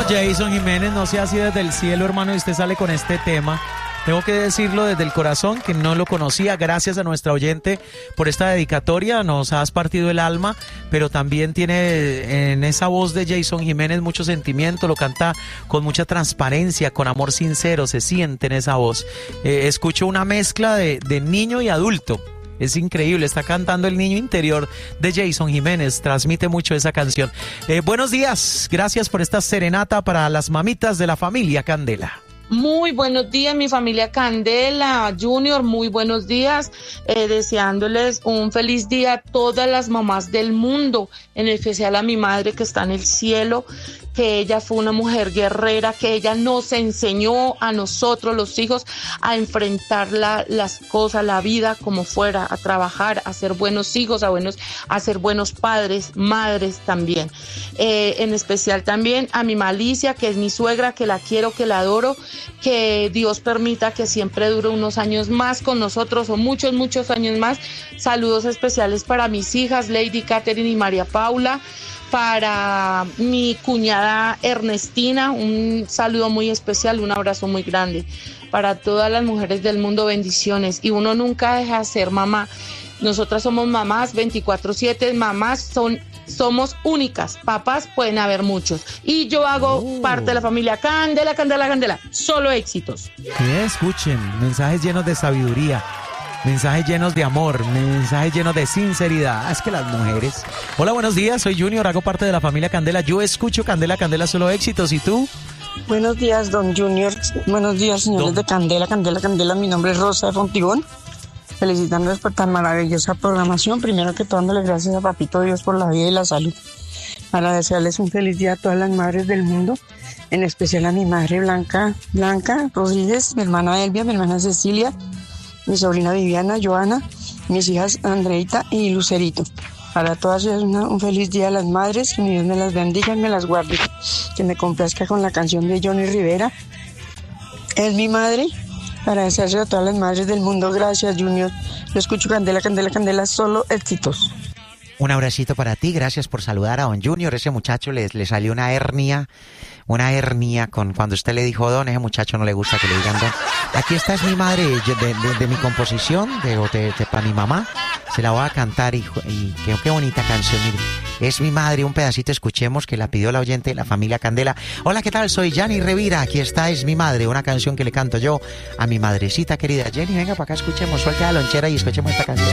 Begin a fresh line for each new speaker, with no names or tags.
Jason Jiménez, no sea así desde el cielo, hermano, y usted sale con este tema. Tengo que decirlo desde el corazón, que no lo conocía. Gracias a nuestra oyente por esta dedicatoria, nos has partido el alma, pero también tiene en esa voz de Jason Jiménez mucho sentimiento, lo canta con mucha transparencia, con amor sincero, se siente en esa voz. Escucho una mezcla de niño y adulto. Es increíble, está cantando el niño interior de Jason Jiménez, transmite mucho esa canción. Buenos días, gracias por esta serenata para las mamitas de la familia Candela.
Muy buenos días, mi familia Candela, Junior, muy buenos días, deseándoles un feliz día a todas las mamás del mundo, en especial a mi madre que está en el cielo, que ella fue una mujer guerrera, que ella nos enseñó a nosotros, los hijos, a enfrentar las cosas, la vida como fuera, a trabajar, a ser buenos hijos, a ser buenos padres, madres también. En especial también a mi Malicia, que es mi suegra, que la quiero, que la adoro, que Dios permita que siempre dure unos años más con nosotros, o muchos, muchos años más. Saludos especiales para mis hijas, Lady Catherine y María Paula, para mi cuñada Ernestina, un saludo muy especial, un abrazo muy grande. Para todas las mujeres del mundo, bendiciones. Y uno nunca deja de ser mamá. Nosotras somos mamás 24/7, mamás somos únicas, papás pueden haber muchos. Y yo hago parte de la familia Candela, Candela, Candela. Solo éxitos.
Que escuchen mensajes llenos de sabiduría, mensajes llenos de amor, mensajes llenos de sinceridad. Es que las mujeres... Hola, buenos días, soy Junior, hago parte de la familia Candela. Yo escucho Candela, Candela, solo éxitos. ¿Y tú?
Buenos días, don Junior. Buenos días, señores de Candela, Candela, Candela. Mi nombre es Rosa de Fontigón. Felicitándoles por tan maravillosa programación. Primero que todo, dándole gracias a Papito Dios por la vida y la salud. Para desearles un feliz día a todas las madres del mundo, en especial a mi madre Blanca Rodríguez, mi hermana Elvia, mi hermana Cecilia, mi sobrina Viviana, Joana, mis hijas Andreita y Lucerito. Para todas ellas un feliz día a las madres, que Dios me las bendiga y me las guarde. Que me complazca con la canción de Johnny Rivera, Es mi madre, para desearle a todas las madres del mundo. Gracias, Junior. Yo escucho Candela, Candela, Candela, solo éxitos.
Un abracito para ti, gracias por saludar a don Junior. Ese muchacho le salió una hernia con cuando usted le dijo don, ese muchacho no le gusta que le digan don. Aquí está, es mi madre de mi composición, para mi mamá. Se la voy a cantar y qué bonita canción, mire. Es mi madre, un pedacito, escuchemos, que la pidió la oyente de la familia Candela. Hola, ¿qué tal? Soy Yanni Revira, aquí está, es mi madre, una canción que le canto yo a mi madrecita querida. Jenny, venga para acá, escuchemos, suelta la lonchera y escuchemos esta canción.